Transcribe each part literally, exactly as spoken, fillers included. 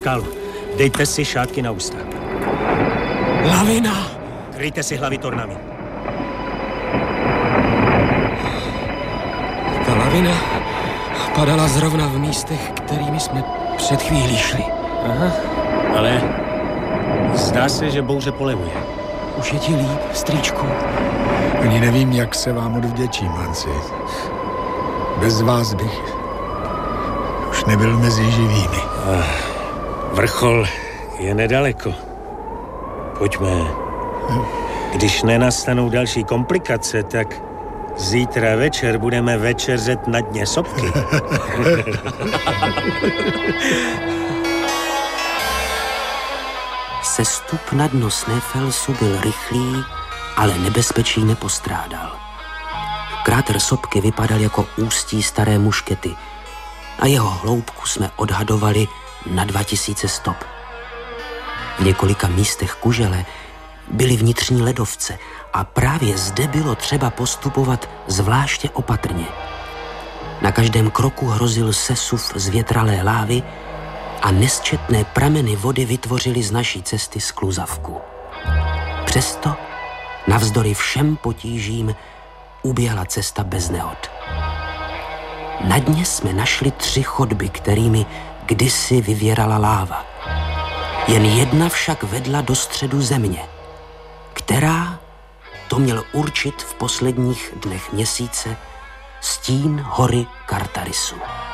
skálu. Dejte si šátky na ústa. Lavina! Kryjte si hlavy tornami. Ta lavina padala zrovna v místech, kterými jsme před chvílí šli. Aha, ale zdá se, že bouře polevuje. Už je ti líp, strýčku? Ani nevím, jak se vám odvděčím, Hansi. Bez vás bych už nebyl mezi živými. Vrchol je nedaleko. Pojďme. Když nenastanou další komplikace, tak zítra večer budeme večeřet na dně sopky. Sestup na dno Snefelsu byl rychlý, ale nebezpečí nepostrádal. Kráter sopky vypadal jako ústí staré muškety a jeho hloubku jsme odhadovali na dva tisíce stop. V několika místech kužele byly vnitřní ledovce a právě zde bylo třeba postupovat zvláště opatrně. Na každém kroku hrozil sesuv zvětralé lávy a nesčetné prameny vody vytvořily z naší cesty skluzavku. Přesto, navzdory všem potížím, uběhla cesta bez nehod. Na dně jsme našli tři chodby, kterými kdysi vyvěrala láva. Jen jedna však vedla do středu země. Která, to měl určit v posledních dnech měsíce, stín hory Kartarisu.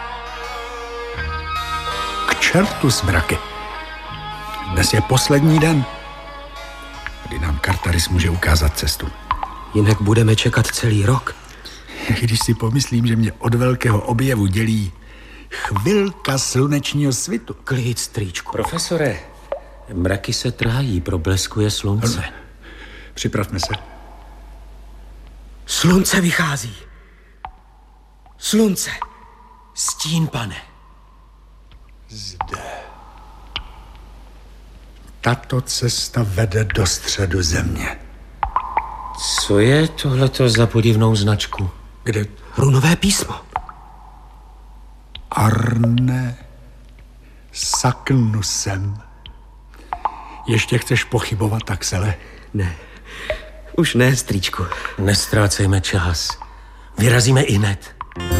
K čertu smraky. Dnes je poslední den, kdy nám Kartaris může ukázat cestu. Jinak budeme čekat celý rok. Když si pomyslím, že mě od velkého objevu dělí chvilka slunečního svitu. Klid, strýčku. Profesore, mraky se trhají, probleskuje slunce. Připravme se. Slunce vychází. Slunce. Stín, pane. Zde. Tato cesta vede do středu země. Co je tohleto za podivnou značku? Kde? Runové písmo. Arne Saknusem. Ještě chceš pochybovat, Axele? Ne. Už ne, strýčku. Nestrácejme čas. Vyrazíme ihned.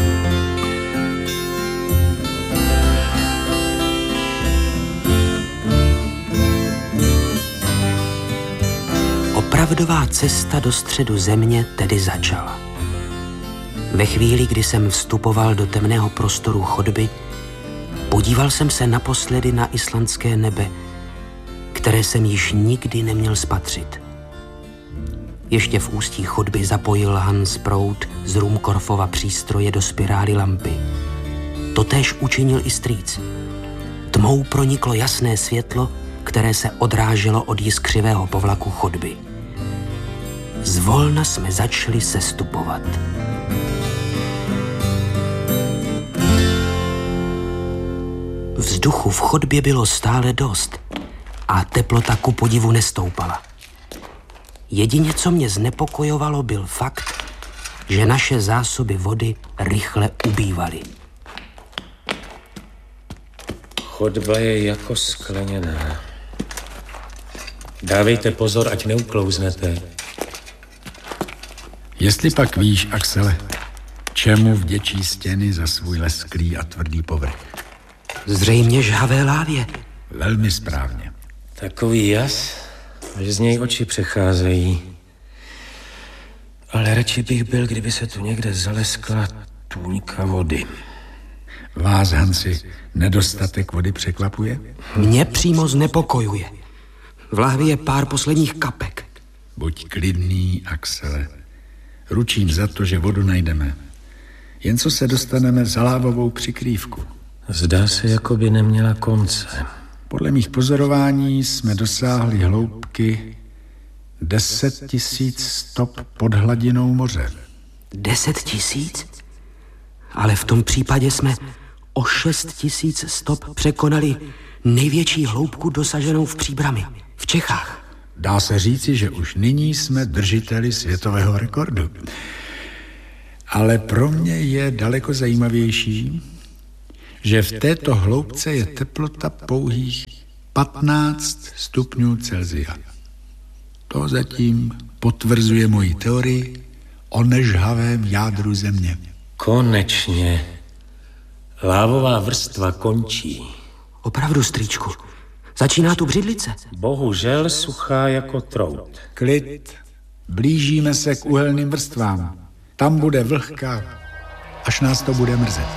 Opravdová cesta do středu země tedy začala. Ve chvíli, kdy jsem vstupoval do temného prostoru chodby, podíval jsem se naposledy na islandské nebe, které jsem již nikdy neměl spatřit. Ještě v ústí chodby zapojil Hans proud z Rumkorfova přístroje do spirály lampy. Totéž učinil i strýc. Tmou proniklo jasné světlo, které se odráželo od jiskřivého povlaku chodby. Zvolna jsme začali sestupovat. Vzduchu v chodbě bylo stále dost a teplota ku podivu nestoupala. Jedině, co mě znepokojovalo, byl fakt, že naše zásoby vody rychle ubývaly. Chodba je jako skleněná. Dávejte pozor, ať neuklouznete. Jestli pak víš, Axele, čemu vděčí stěny za svůj lesklý a tvrdý povrch? Zřejmě žhavé lávě. Velmi správně. Takový jas, že z něj oči přecházejí. Ale radši bych byl, kdyby se tu někde zaleskla tůňka vody. Vás, Hansi, nedostatek vody překvapuje? Mě přímo znepokojuje. V lahvi je pár posledních kapek. Buď klidný, Axele. Ručím za to, že vodu najdeme. Jen co se dostaneme za lávovou přikrývku. Zdá se, jako by neměla konce. Podle mých pozorování jsme dosáhli hloubky deset tisíc stop pod hladinou moře. Deset tisíc? Ale v tom případě jsme o šest tisíc stop překonali největší hloubku dosaženou v Příbrami, v Čechách. Dá se říci, že už nyní jsme držiteli světového rekordu. Ale pro mě je daleko zajímavější, že v této hloubce je teplota pouhých patnáct stupňů Celsia. To zatím potvrzuje moji teorii o nežhavém jádru Země. Konečně. Lávová vrstva končí. Opravdu, strýčku. Začíná tu břidlice. Bohužel suchá jako trout. Klid. Blížíme se k uhelným vrstvám. Tam bude vlhka, až nás to bude mrzet.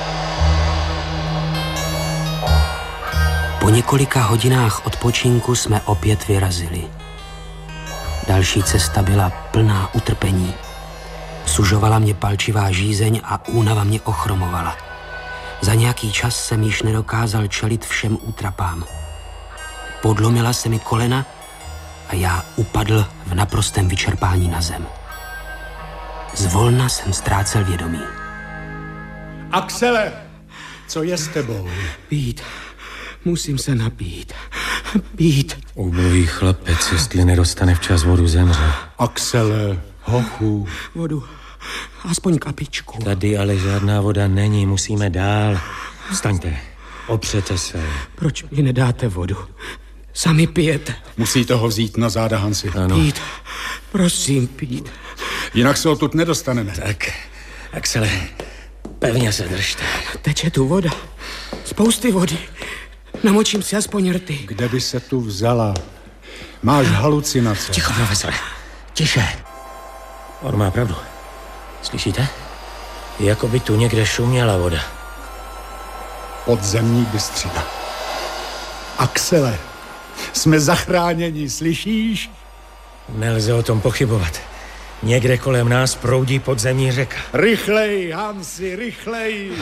Po několika hodinách odpočinku jsme opět vyrazili. Další cesta byla plná utrpení. Sužovala mě palčivá žízeň a únava mě ochromovala. Za nějaký čas jsem již nedokázal čelit všem útrapám. Podlomila se mi kolena a já upadl v naprostém vyčerpání na zem. Zvolna jsem ztrácel vědomí. Axele, co je s tebou? Pít. Musím se napít. Pít. Ubohý chlapec, jestli nedostane včas vodu, zemře. Axele, hochu. Vodu. Aspoň kapičku. Tady ale žádná voda není, musíme dál. Vstaňte, opřete se. Proč mi nedáte vodu? Sami pijete. Musíte ho vzít na záda, Hansi. Ano. Pít. Prosím, Pít. Jinak se odtud nedostaneme. Tak, Axele, pevně se držte. Teče tu voda. Spousty vody. Namočím si aspoň rty. Kde by se tu vzala? Máš halucinace. Ticho, profesore. Tiše. On má pravdu. Slyšíte? Jako by tu někde šuměla voda. Podzemní bystřina. Axele, jsme zachráněni, slyšíš? Nelze o tom pochybovat. Někde kolem nás proudí podzemní řeka. Rychlej, Hansi, rychlej.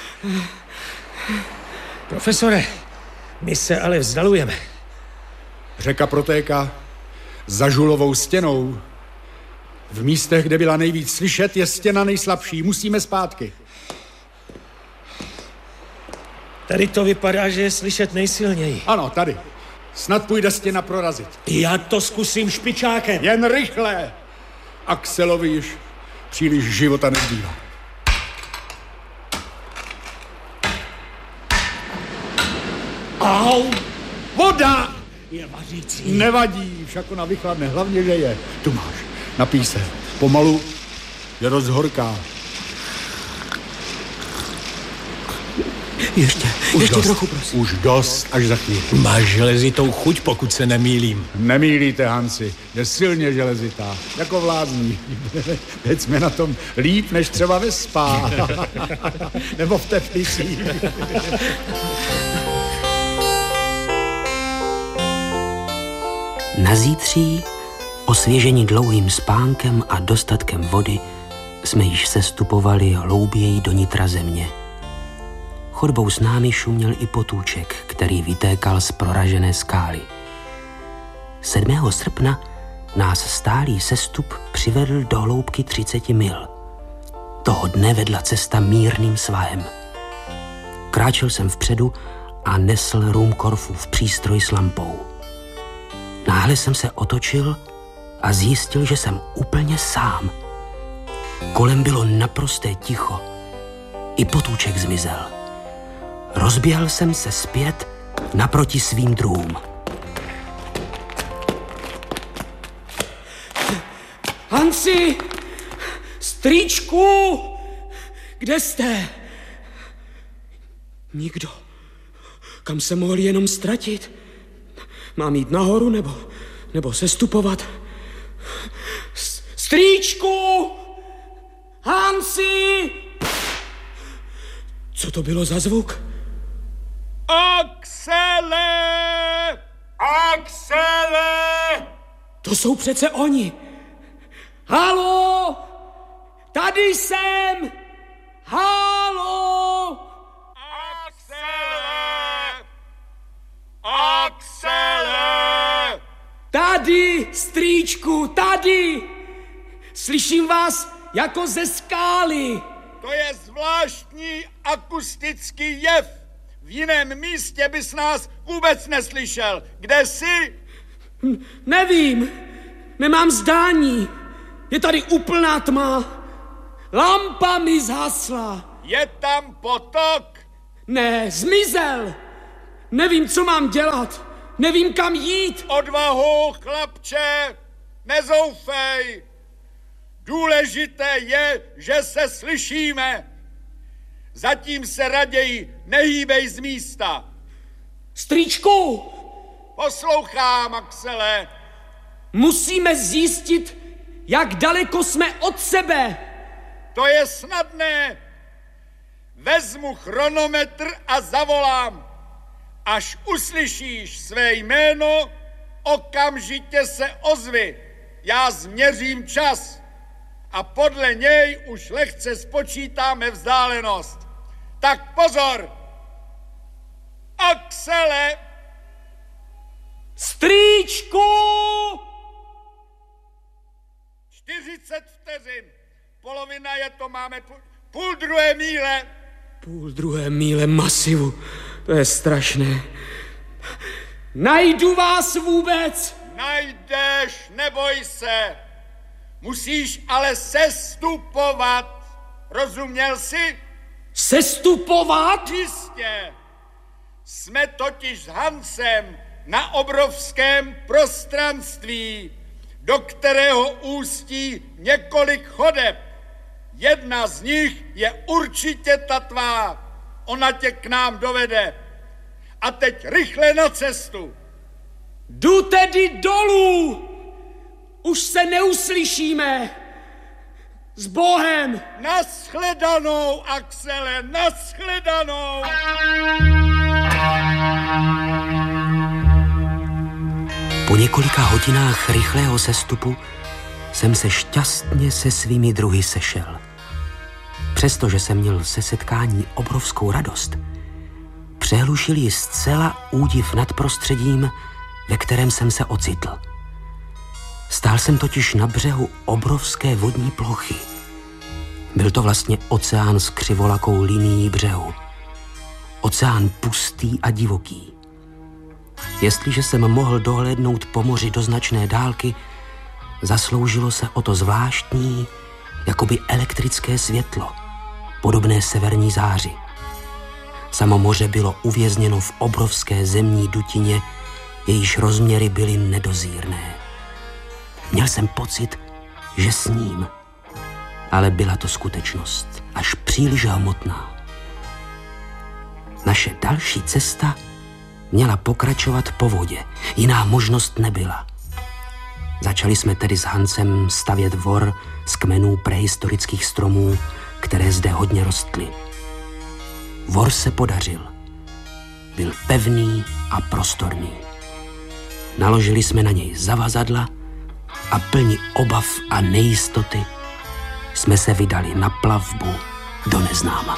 Profesore, my se ale vzdalujeme. Řeka protéká za žulovou stěnou. V místech, kde byla nejvíc slyšet, je stěna nejslabší. Musíme zpátky. Tady to vypadá, že je slyšet nejsilněji. Ano, tady. Snad půjde stěna prorazit. Já to zkusím špičákem. Jen rychle. Axelovi již příliš života nezbývá. Au! Voda! Je vařící. Nevadí, však ona vychladne, hlavně, že je. Tu máš, napij se. Pomalu je rozhorká. Ještě, Už ještě dost, trochu, prosím. Už dost, až za chvíli. Máš železitou chuť, pokud se nemýlím. Nemýlíte, Hansi, je silně železitá, jako vlázní. Teď jsme na tom líp, než třeba ve Spa. Nebo v Teplicích. Na zítří, osvěžení dlouhým spánkem a dostatkem vody, jsme již sestupovali hlouběji do nitra země. Chodbou s námi šuměl i potůček, který vytékal z proražené skály. sedmého srpna nás stálý sestup přivedl do hloubky třiceti mil. Toho dne vedla cesta mírným svahem. Kráčel jsem vpředu a nesl Ruhmkorffův přístroj s lampou. Náhle jsem se otočil a zjistil, že jsem úplně sám. Kolem bylo naprosté ticho. I potůček zmizel. Rozběhl jsem se zpět naproti svým druhům. Hansi! Strýčku! Kde jste? Nikdo. Kam se mohli jenom ztratit? Mám jít nahoru nebo, nebo sestupovat? S- Strýčku! Hansi! Co to bylo za zvuk? Axele! Axele! To jsou přece oni. Haló! Tady jsem! Haló! Axele! Axele! Tady, strýčku, tady! Slyším vás jako ze skály. To je zvláštní akustický jev. V jiném místě bys nás vůbec neslyšel. Kde jsi? Hm, nevím. Nemám zdání. Je tady úplná tma. Lampa mi zhasla. Je tam potok? Ne, zmizel! Nevím, co mám dělat. Nevím, kam jít. Odvahu, chlapče, nezoufej. Důležité je, že se slyšíme. Zatím se raději nehýbej z místa. Strýčku! Poslouchám, Axele. Musíme zjistit, jak daleko jsme od sebe. To je snadné. Vezmu chronometr a zavolám. Až uslyšíš své jméno, okamžitě se ozvi. Já změřím čas a podle něj už lehce spočítáme vzdálenost. Tak pozor! Axele! Strýčku! čtyřicet vteřin. Polovina je to, máme půl, půl druhé míle. Půl druhé míle masivu. To je strašné. Najdu vás vůbec? Najdeš, neboj se. Musíš ale sestupovat. Rozuměl jsi? Sestupovat? Jistě. Jsme totiž s Hansem na obrovském prostranství, do kterého ústí několik chodeb. Jedna z nich je určitě ta tvá. Ona tě k nám dovede. A teď rychle na cestu. Jdu tedy dolů. Už se neuslyšíme. S Bohem. Naschledanou, Axele, naschledanou. Po několika hodinách rychlého sestupu jsem se šťastně se svými druhy sešel. Přestože jsem měl se setkání obrovskou radost, přehlušil ji zcela údiv nad prostředím, ve kterém jsem se ocitl. Stál jsem totiž na břehu obrovské vodní plochy. Byl to vlastně oceán s křivolakou linií břehu. Oceán pustý a divoký. Jestliže jsem mohl dohlédnout po moři do značné dálky, zasloužilo se o to zvláštní, jakoby elektrické světlo, podobné severní záři. Samo moře bylo uvězněno v obrovské zemní dutině, jejíž rozměry byly nedozírné. Měl jsem pocit, že sním, ale byla to skutečnost, až příliš hmotná. Naše další cesta měla pokračovat po vodě, jiná možnost nebyla. Začali jsme tedy s Hansem stavět vor z kmenů prehistorických stromů, které zde hodně rostly. Vor se podařil. Byl pevný a prostorný. Naložili jsme na něj zavazadla a plní obav a nejistoty jsme se vydali na plavbu do neznáma.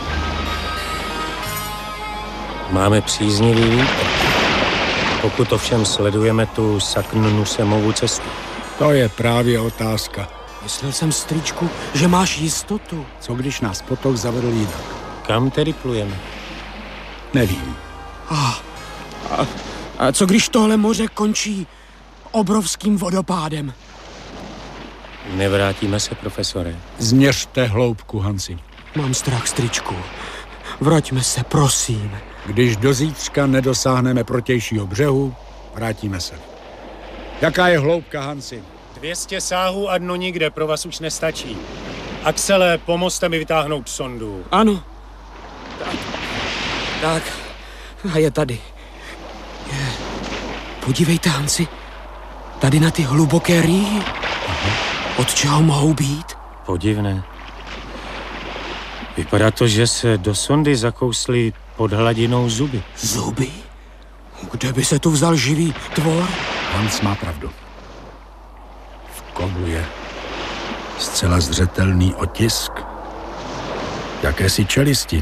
Máme příznivý vítr. Pokud ovšem sledujeme tu Saknunusemovu cestu. To je právě otázka. Myslel jsem, strýčku, že máš jistotu. Co když nás potok zavedl jinak? Kam tedy plujeme? Nevím. A, a, a co když tohle moře končí obrovským vodopádem? Nevrátíme se, profesore. Změřte hloubku, Hansi. Mám strach, strýčku. Vraťme se, prosím. Když do zítřka nedosáhneme protějšího břehu, vrátíme se. Jaká je hloubka, Hansi? dvě stě sáhů a dno nikde, pro vás už nestačí. Axele, pomozte mi vytáhnout sondu. Ano. Tak. Tak. A je tady. Je. Podívejte, Hansi. Tady na ty hluboké rýhy. Od čeho mohou být? Podivné. Vypadá to, že se do sondy zakously pod hladinou zuby. Zuby? Kde by se tu vzal živý tvor? Hans má pravdu. V kovu je zcela zřetelný otisk jakési čelisti.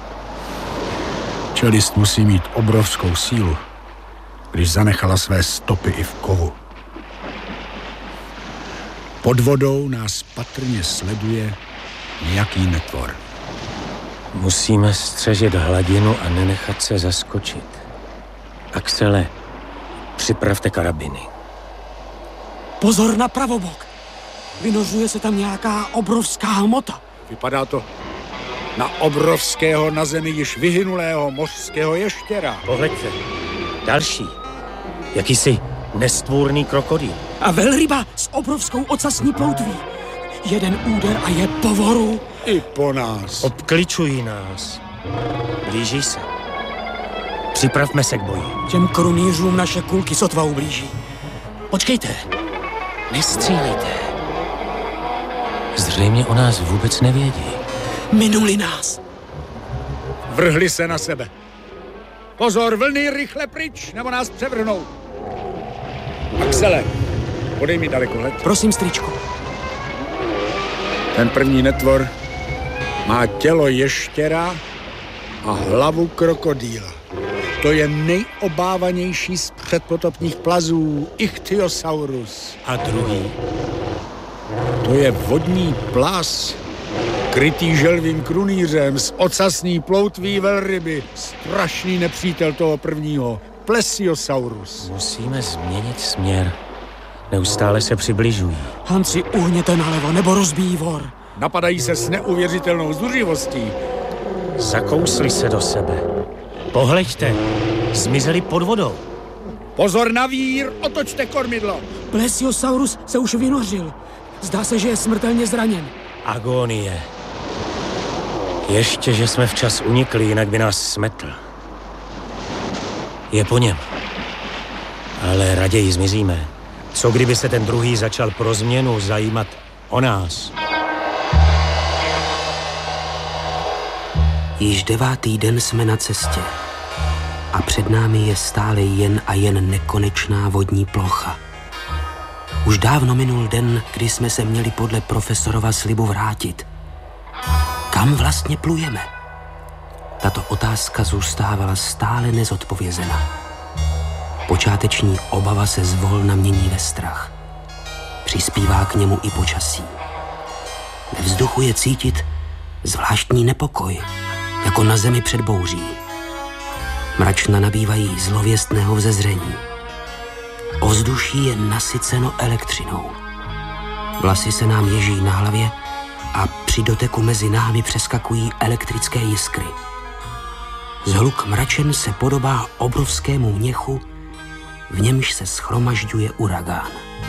Čelist musí mít obrovskou sílu, když zanechala své stopy i v kovu. Pod vodou nás patrně sleduje nějaký netvor. Musíme střežit hladinu a nenechat se zaskočit. Axele, připravte karabiny. Pozor na pravobok. Vynořuje se tam nějaká obrovská hmota. Vypadá to Na obrovského na zemi již vyhynulého mořského ještěra. Pohleďte. Další. Jakýsi nestvůrný krokodýl. A velryba s obrovskou ocasní ploutví. Jeden úder a je po voru. I po nás. Obkličují nás. Blíží se. Připravme se k boji. Těm krunýřům naše kulky sotva ublíží. Počkejte. Nestřílejte. Zřejmě o nás vůbec nevědí. Minuli nás. Vrhli se na sebe. Pozor, vlny, rychle pryč, nebo nás převrhnou. Axele, podej mi dalekohled. Prosím, strýčku. Ten první netvor má tělo ještěra a hlavu krokodýla. To je nejobávanější z předpotopních plazů, Ichthyosaurus. A druhý? To je vodní plaz, krytý želvým krunýřem s ocasní ploutví velryby. Strašný nepřítel toho prvního, Plesiosaurus. Musíme změnit směr. Neustále se přibližují. Hansi, uhněte nalevo, nebo rozbíjí vor. Napadají se s neuvěřitelnou zuřivostí. Zakousli se do sebe. Pohleďte, zmizeli pod vodou. Pozor na vír, otočte kormidlo. Plesiosaurus se už vynořil. Zdá se, že je smrtelně zraněn. Agonie. Ještě, že jsme včas unikli, jinak by nás smetl. Je po něm. Ale raději zmizíme. Co kdyby se ten druhý začal pro změnu zajímat o nás? Již devátý den jsme na cestě a před námi je stále jen a jen nekonečná vodní plocha. Už dávno minul den, kdy jsme se měli podle profesorova slibu vrátit. Kam vlastně plujeme? Tato otázka zůstávala stále nezodpovězena. Počáteční obava se zvolna mění ve strach. Přispívá k němu i počasí. Ve vzduchu je cítit zvláštní nepokoj, jako na zemi před bouří. Mračna nabývají zlověstného vzezření. Ovzduší je nasyceno elektřinou. Vlasy se nám ježí na hlavě a při doteku mezi námi přeskakují elektrické jiskry. Zhluk mračen se podobá obrovskému měchu, v němž se shromažďuje uragán.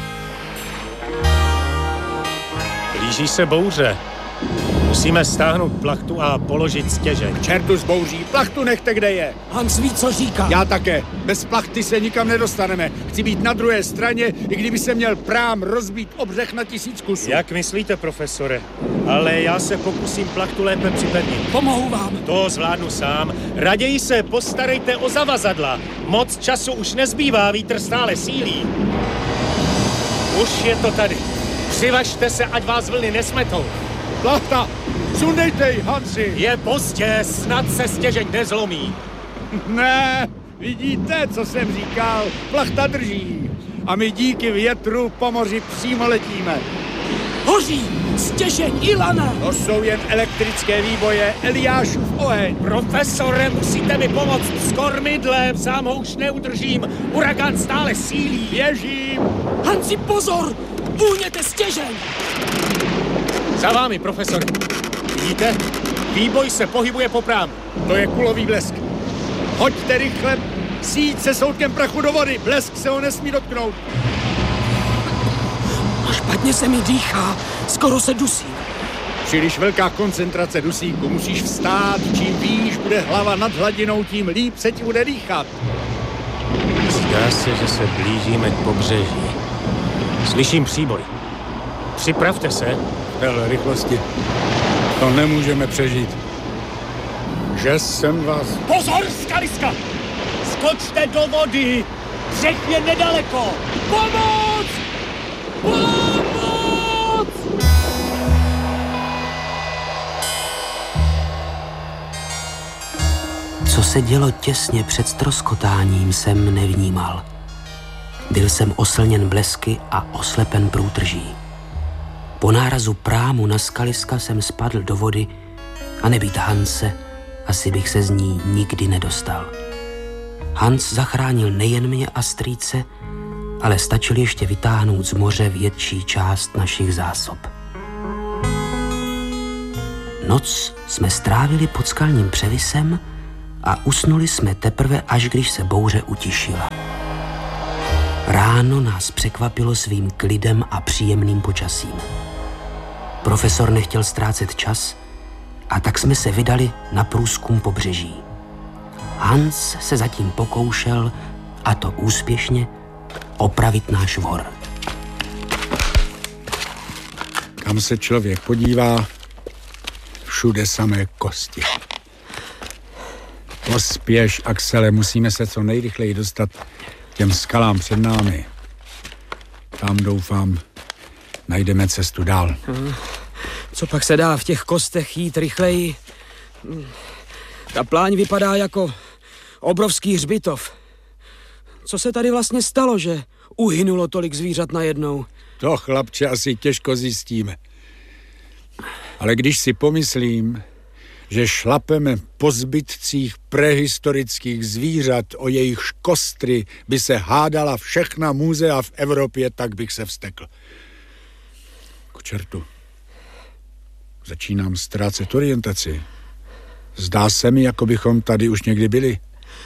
Blíží se bouře. Musíme stáhnout plachtu a položit stěžek. Čertu z bouří, plachtu nechte, kde je. Hans ví, co říká. Já také. Bez plachty se nikam nedostaneme. Chci být na druhé straně, i kdyby se měl prám rozbít o břeh na tisíc kusů. Jak myslíte, profesore? Ale já se pokusím plachtu lépe připevnit. Pomohu vám. To zvládnu sám. Raději se postarejte o zavazadla. Moc času už nezbývá, vítr stále sílí. Už je to tady. Přivažte se, ať vás vlny nesmetou. Plachta! Sundejte ji, Hansi! Je pozdě, snad se stěžek nezlomí. Ne, vidíte, co jsem říkal? Plachta drží. A my díky větru po moři přímo letíme. Hoří! Stěžeň, Ilana! To jsou jen elektrické výboje, Eliášův oheň. Profesore, musíte mi pomoct s kormidlem, sám ho už neudržím. Uragán stále sílí. Běžím! Hansi, pozor! Uhněte stěžeň! Za vámi, profesor. Vidíte? Výboj se pohybuje po prámu. To je kulový blesk. Hoďte rychle síť se soudkem prachu do vody. Blesk se ho nesmí dotknout. A špatně se mi dýchá. Skoro se dusím. Příliš velká koncentrace dusíku. Musíš vstát. Čím výš bude hlava nad hladinou, tím líp se ti bude dýchat. Zdá se, že se blížíme k pobřeží. Slyším příboj. Připravte se. Hele, rychlosti. To nemůžeme přežít. Že jsem vás... Pozor, skaliska! Skočte do vody! Břeh je nedaleko! Pomoc! Pomoc! Co se dělo těsně před ztroskotáním, jsem nevnímal. Byl jsem oslněn blesky a oslepen průtrží. Po nárazu prámu na skaliska jsem spadl do vody a nebýt Hanse, asi bych se z ní nikdy nedostal. Hans zachránil nejen mě a strýce, ale stačil ještě vytáhnout z moře větší část našich zásob. Noc jsme strávili pod skalním převisem a usnuli jsme teprve, až když se bouře utišila. Ráno nás překvapilo svým klidem a příjemným počasím. Profesor nechtěl ztrácet čas a tak jsme se vydali na průzkum pobřeží. Hans se zatím pokoušel, a to úspěšně, opravit náš vor. Kam se člověk podívá, všude samé kosti. Pospěš, Axele, musíme se co nejrychleji dostat k těm skalám před námi. Tam, doufám, najdeme cestu dál. Co pak se dá v těch kostech jít rychleji? Ta pláň vypadá jako obrovský hřbitov. Co se tady vlastně stalo, že uhynulo tolik zvířat najednou? To, chlapče, asi těžko zjistíme. Ale když si pomyslím, že šlapeme po zbytcích prehistorických zvířat, o jejichž kostry by se hádala všechna muzea v Evropě, tak bych se vztekl. K čertu. Začínám ztrácet orientaci. Zdá se mi, jako bychom tady už někdy byli.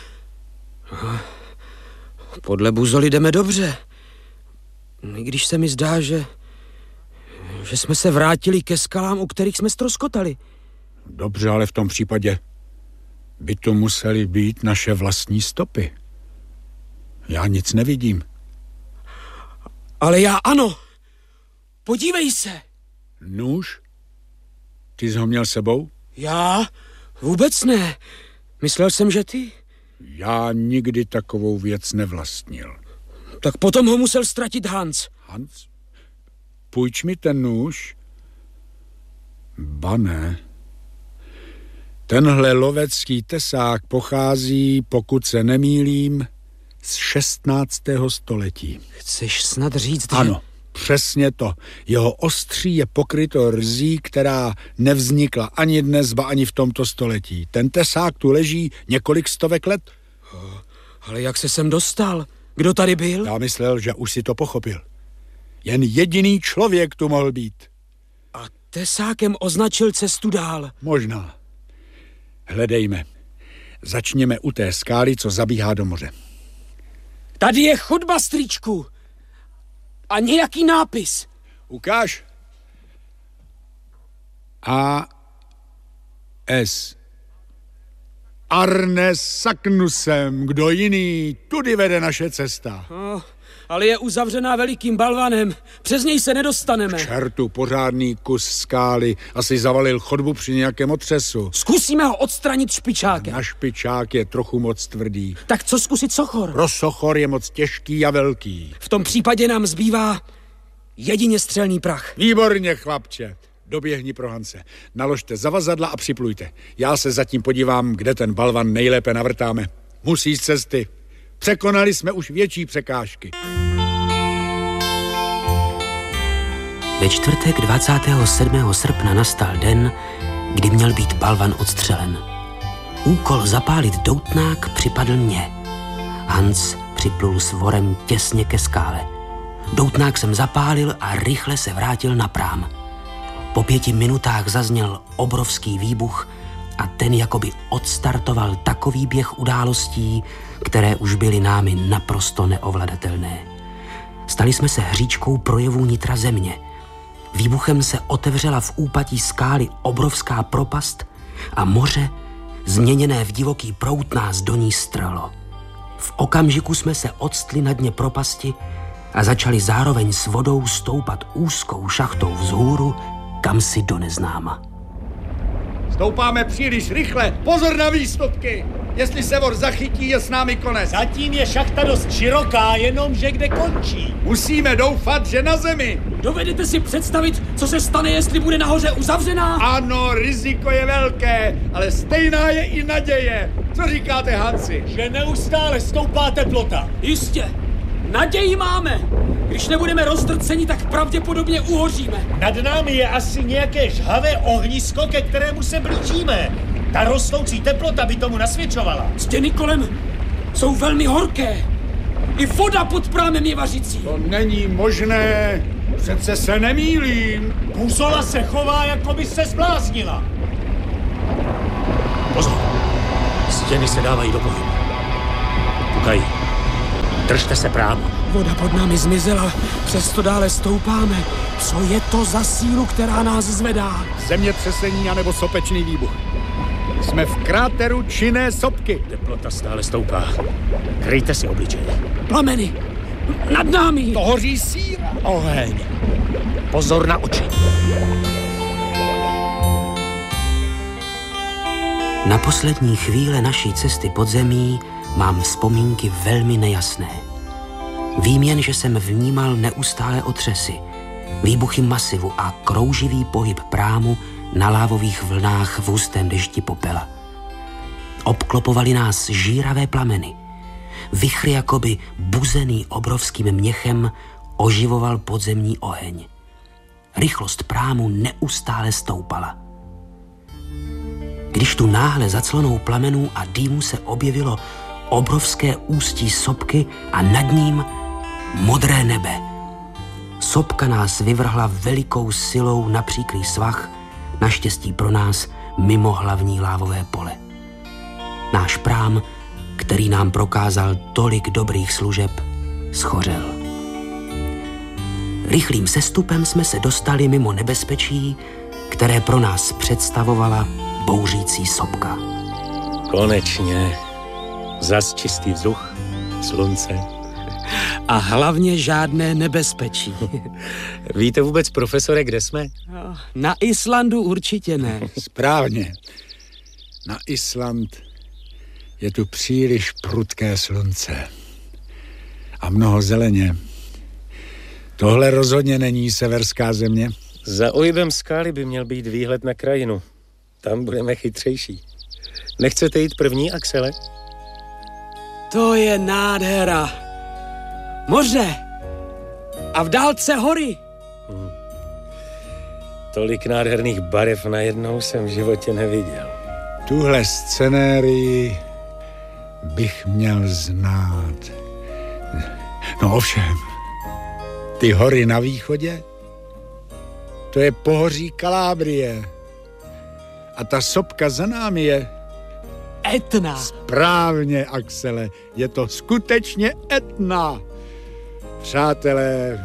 Podle buzoly jdeme dobře. I když se mi zdá, že, že jsme se vrátili ke skalám, u kterých jsme ztroskotali. Dobře, ale v tom případě by to musely být naše vlastní stopy. Já nic nevidím. Ale já ano. Podívej se. Nůž? Ty jsi ho měl sebou? Já? Vůbec ne. Myslel jsem, že ty. Já nikdy takovou věc nevlastnil. Tak potom ho musel ztratit Hans. Hans? Půjč mi ten nůž. Ba ne. Tenhle lovecký tesák pochází, pokud se nemýlím, z šestnáctého století. Chceš snad říct, že... Ano, přesně to. Jeho ostří je pokryto rzí, která nevznikla ani dnes, ba ani v tomto století. Ten tesák tu leží několik stovek let. Ale jak se sem dostal? Kdo tady byl? Já myslel, že už si to pochopil. Jen jediný člověk tu mohl být. A tesákem označil cestu dál. Možná. Hledejme. Začněme u té skály, co zabíhá do moře. Tady je chodba, strýčku. A nějaký nápis. Ukáž. A S. Arne Saknusem. Kdo jiný? Tudy vede naše cesta. Oh, ale je uzavřená velikým balvanem. Přes něj se nedostaneme. Čertu, pořádný kus skály. Asi zavalil chodbu při nějakém otřesu. Zkusíme ho odstranit špičákem. Na špičák je trochu moc tvrdý. Tak co zkusit sochor? Pro sochor je moc těžký a velký. V tom případě nám zbývá jedině střelný prach. Výborně, chlapče. Doběhni pro Hance. Naložte zavazadla a připlujte. Já se zatím podívám, kde ten balvan nejlépe navrtáme. Musí z cesty. Překonali jsme už větší překážky. Ve čtvrtek dvacátého sedmého srpna nastal den, kdy měl být balvan odstřelen. Úkol zapálit doutnák připadl mně. Hans připlul s vorem těsně ke skále. Doutnák jsem zapálil a rychle se vrátil na prám. Po pěti minutách zazněl obrovský výbuch a ten jakoby odstartoval takový běh událostí, které už byly námi naprosto neovladatelné. Stali jsme se hříčkou projevů nitra země. Výbuchem se otevřela v úpatí skály obrovská propast a moře, změněné v divoký proud, nás do ní strhlo. V okamžiku jsme se odstli na dně propasti a začali zároveň s vodou stoupat úzkou šachtou vzhůru, kam si do neznáma. Stoupáme příliš rychle. Pozor na výstupky. Jestli se vor zachytí, je s námi konec. Zatím je šachta dost široká, jenomže kde končí. Musíme doufat, že na zemi. Dovedete si představit, co se stane, jestli bude nahoře uzavřená? Ano, riziko je velké, ale stejná je i naděje. Co říkáte, Hansi? Že neustále stoupá teplota. Jistě. Naději máme. Když nebudeme rozdrceni, tak pravděpodobně uhoříme. Nad námi je asi nějaké žhavé ohnisko, ke kterému se blížíme. Ta rostoucí teplota by tomu nasvědčovala. Stěny kolem jsou velmi horké. I voda pod prámem je vařící. To není možné. Přece se nemýlím. Buzola se chová, jako by se zbláznila. Pozor! Stěny se dávají do pohybu. Pukají. Držte se právo. Voda pod námi zmizela, přesto dále stoupáme. Co je to za sílu, která nás zvedá? Zemětřesení anebo sopečný výbuch. Jsme v kráteru činné sopky. Teplota stále stoupá. Kryjte si obličej. Plameny! Nad námi! To hoří síra. Oheň. Pozor na oči. Na poslední chvíle naší cesty pod zemí mám vzpomínky velmi nejasné. Vím jen, že jsem vnímal neustále otřesy, výbuchy masivu a krouživý pohyb prámu na lávových vlnách v hustém dešti popela. Obklopovali nás žíravé plameny. Vichr jakoby buzený obrovským měchem oživoval podzemní oheň. Rychlost prámu neustále stoupala. Když tu náhle za clonou plamenů a dýmu se objevilo obrovské ústí sopky a nad ním modré nebe. Sopka nás vyvrhla velikou silou na příkrý svah, naštěstí pro nás mimo hlavní lávové pole. Náš prám, který nám prokázal tolik dobrých služeb, schořel. Rychlým sestupem jsme se dostali mimo nebezpečí, které pro nás představovala bouřící sopka. Konečně. Zas čistý vzduch, slunce. A hlavně žádné nebezpečí. Víte vůbec, profesore, kde jsme? Na Islandu určitě ne. Správně. Na Island je tu příliš prudké slunce. A mnoho zeleně. Tohle rozhodně není severská země. Za ohybem skály by měl být výhled na krajinu. Tam budeme chytřejší. Nechcete jít první, Axele? To je nádhera. Moře. A v dálce hory. Hmm. Tolik nádherných barev najednou jsem v životě neviděl. Tuhle scenérii bych měl znát. No ovšem, ty hory na východě, to je pohoří Kalábrie. A ta sopka za námi je... Etna. Správně, Axele, je to skutečně Etna. Přátelé,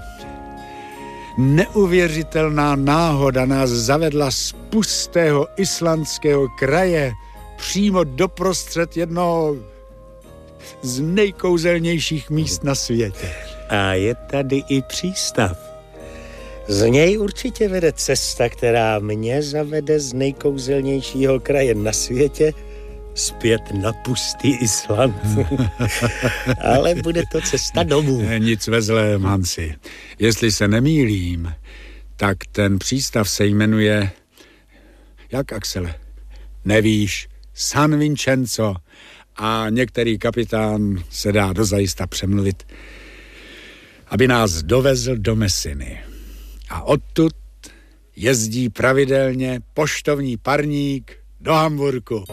neuvěřitelná náhoda nás zavedla z pustého islandského kraje přímo doprostřed jednoho z nejkouzelnějších míst na světě. A je tady i přístav. Z něj určitě vede cesta, která mě zavede z nejkouzelnějšího kraje na světě zpět na pustý Island. Ale bude to cesta domů. Nic ve zlém, Hansi. Jestli se nemýlím, tak ten přístav se jmenuje... Jak, Axele? Nevíš, San Vincenzo. A některý kapitán se dá dozajista přemluvit, aby nás dovezl do Messiny. A odtud jezdí pravidelně poštovní parník do Hamburku.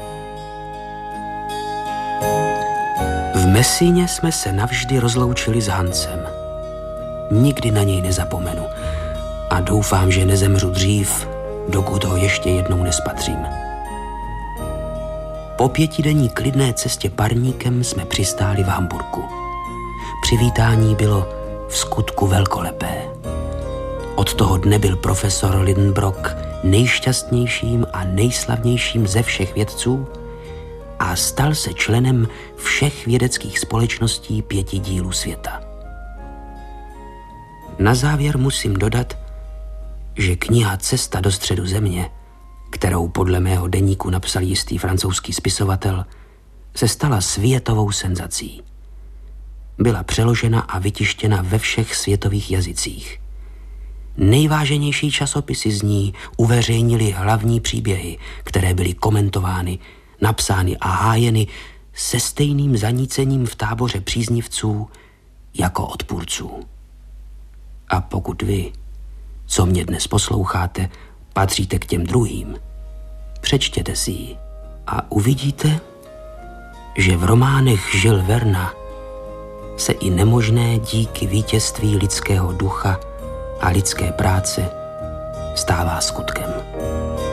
V Messíně jsme se navždy rozloučili s Hansem. Nikdy na něj nezapomenu a doufám, že nezemřu dřív, dokud ho ještě jednou nespatřím. Po pětidenní klidné cestě parníkem jsme přistáli v Hamburku. Přivítání bylo v skutku velkolepé. Od toho dne byl profesor Lidenbrock nejšťastnějším a nejslavnějším ze všech vědců a stal se členem všech vědeckých společností pěti dílů světa. Na závěr musím dodat, že kniha Cesta do středu země, kterou podle mého deníku napsal jistý francouzský spisovatel, se stala světovou senzací. Byla přeložena a vytištěna ve všech světových jazycích. Nejváženější časopisy z ní uveřejnili hlavní příběhy, které byly komentovány, napsány a hájeny se stejným zanícením v táboře příznivců jako odpůrců. A pokud vy, co mě dnes posloucháte, patříte k těm druhým, přečtěte si ji a uvidíte, že v románech Jules Verna se i nemožné díky vítězství lidského ducha a lidské práce stává skutkem.